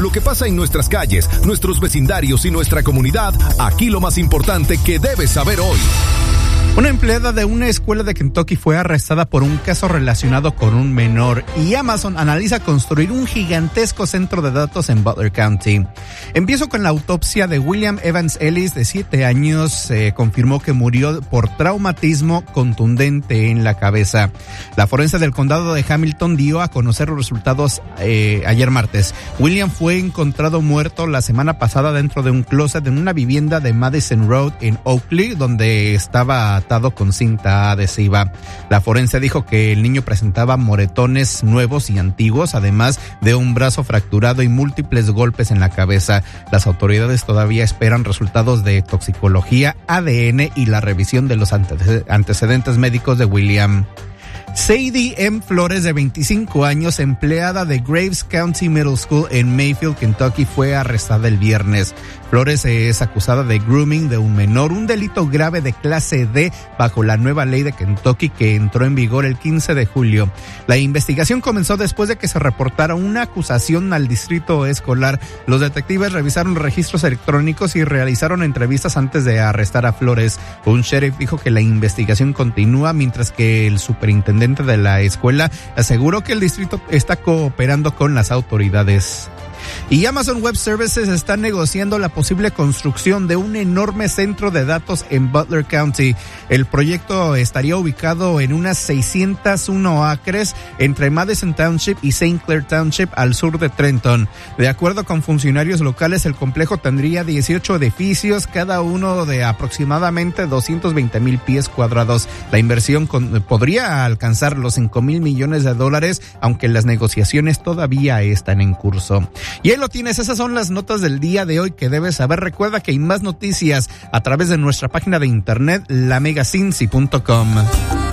lo que pasa en nuestras calles, nuestros vecindarios y nuestra comunidad. Aquí lo más importante que debes saber hoy. Una empleada de una escuela de Kentucky fue arrestada por un caso relacionado con un menor y Amazon analiza construir un gigantesco centro de datos en Butler County. Empiezo con la autopsia de William Evans Ellis, de 7 años. Se confirmó que murió por traumatismo contundente en la cabeza. La forense del condado de Hamilton dio a conocer los resultados ayer martes. William fue encontrado muerto la semana pasada dentro de un closet en una vivienda de Madison Road en Oakley, donde estaba atado con cinta adhesiva. La forense dijo que el niño presentaba moretones nuevos y antiguos, además de un brazo fracturado y múltiples golpes en la cabeza. Las autoridades todavía esperan resultados de toxicología, ADN y la revisión de los antecedentes médicos de William. Sadie M. Flores, de 25 años, empleada de Graves County Middle School en Mayfield, Kentucky, fue arrestada el viernes. Flores es acusada de grooming de un menor, un delito grave de clase D bajo la nueva ley de Kentucky que entró en vigor el 15 de julio. La investigación comenzó después de que se reportara una acusación al distrito escolar. Los detectives revisaron registros electrónicos y realizaron entrevistas antes de arrestar a Flores. Un sheriff dijo que la investigación continúa, mientras que el superintendente de la escuela aseguró que el distrito está cooperando con las autoridades. Y Amazon Web Services está negociando la posible construcción de un enorme centro de datos en Butler County. El proyecto estaría ubicado en unas 601 acres entre Madison Township y St. Clair Township, al sur de Trenton. De acuerdo con funcionarios locales, el complejo tendría 18 edificios, cada uno de aproximadamente 220,000 pies cuadrados. La inversión podría alcanzar los $5,000 millones, aunque las negociaciones todavía están en curso. Y ahí lo tienes, esas son las notas del día de hoy que debes saber. Recuerda que hay más noticias a través de nuestra página de internet, lamegacincy.com.